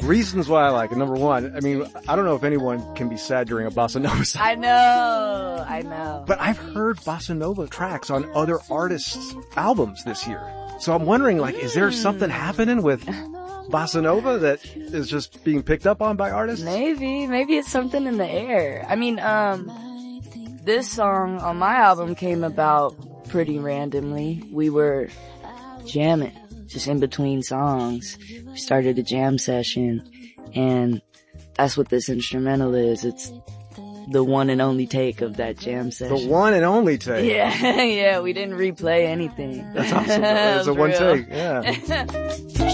Reasons why I like it. Number one, I mean, I don't know if anyone can be sad during a bossa nova song. I know. But I've heard bossa nova tracks on other artists' albums this year. So I'm wondering, like, is there something happening with bossa nova that is just being picked up on by artists? Maybe it's something in the air. I mean, this song on my album came about pretty randomly. We were jamming, just in between songs. We started a jam session, and that's what this instrumental is. It's the one and only take of that jam session. The one and only take. Yeah, we didn't replay anything. That's awesome. It's a one take, yeah.